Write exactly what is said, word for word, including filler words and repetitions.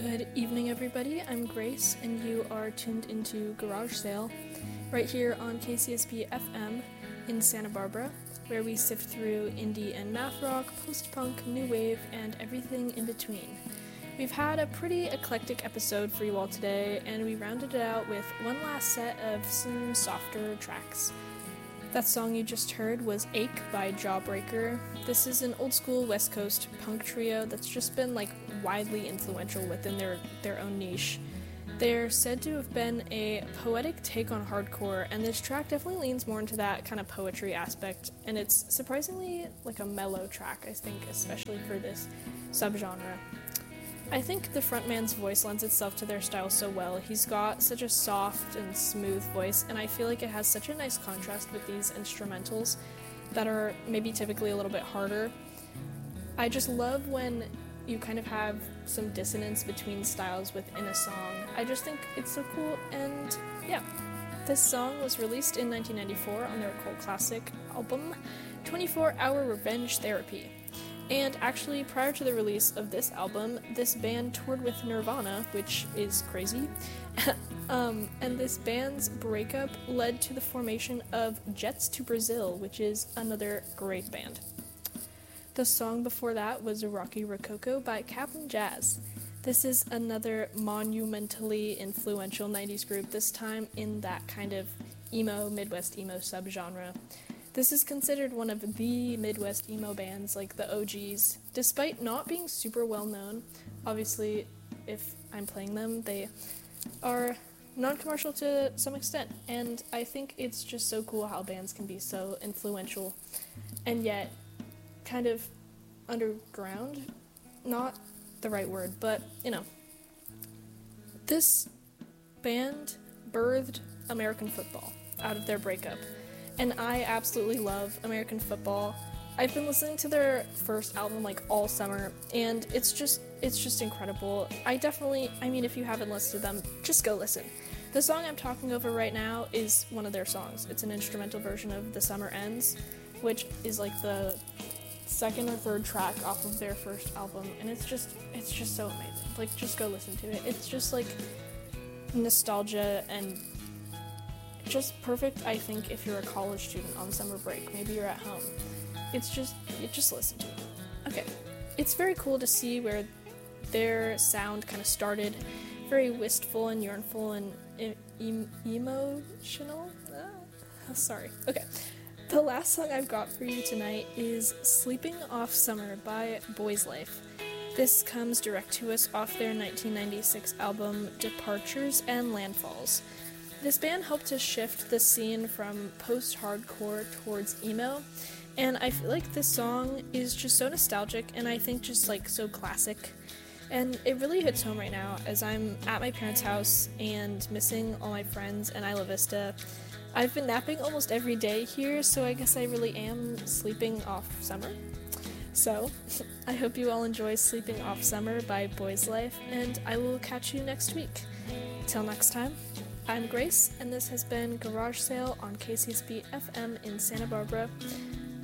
Good evening, everybody. I'm Grace, and you are tuned into Garage Sale, right here on K C S B F M in Santa Barbara, where we sift through indie and math rock, post-punk, new wave, and everything in between. We've had a pretty eclectic episode for you all today, and we rounded it out with one last set of some softer tracks. That song you just heard was Ache by Jawbreaker. This is an old-school West Coast punk trio that's just been, like, widely influential within their, their own niche. They're said to have been a poetic take on hardcore, and this track definitely leans more into that kind of poetry aspect, and it's surprisingly, like, a mellow track, I think, especially for this subgenre. I think the frontman's voice lends itself to their style so well. He's got such a soft and smooth voice, and I feel like it has such a nice contrast with these instrumentals that are maybe typically a little bit harder. I just love when you kind of have some dissonance between styles within a song. I just think it's so cool, and yeah. This song was released in nineteen ninety-four on their cult classic album, twenty-four hour Revenge Therapy. And actually, prior to the release of this album, this band toured with Nirvana, which is crazy. um, and this band's breakup led to the formation of Jets to Brazil, which is another great band. The song before that was Rocky Rococo by Captain Jazz. This is another monumentally influential nineties group, this time in that kind of emo, Midwest emo subgenre. This is considered one of the Midwest emo bands, like the O Gs, despite not being super well known. Obviously, if I'm playing them, they are non-commercial to some extent, and I think it's just so cool how bands can be so influential and yet kind of underground. Not the right word, but, you know. This band birthed American football out of their breakup. And I absolutely love American football. I've been listening to their first album like all summer, and it's just it's just incredible. I definitely, I mean, if you haven't listened to them, just go listen. The song I'm talking over right now is one of their songs. It's an instrumental version of The Summer Ends, which is like the second or third track off of their first album, and it's just it's just so amazing. Like, just go listen to it. It's just like nostalgia and just perfect, I think, if you're a college student on summer break. Maybe you're at home. It's just, you just listen to it. Okay. It's very cool to see where their sound kind of started. Very wistful and yearnful and e- em- emotional. Ah, sorry. Okay. The last song I've got for you tonight is Sleeping Off Summer by Boys Life. This comes direct to us off their nineteen ninety-six album Departures and Landfalls. This band helped to shift the scene from post-hardcore towards emo, and I feel like this song is just so nostalgic and I think just like so classic, and it really hits home right now as I'm at my parents' house and missing all my friends in Isla Vista. I've been napping almost every day here, so I guess I really am sleeping off summer. So, I hope you all enjoy Sleeping Off Summer by Boys Life, and I will catch you next week. Till next time. I'm Grace, and this has been Garage Sale on K C S B F M in Santa Barbara.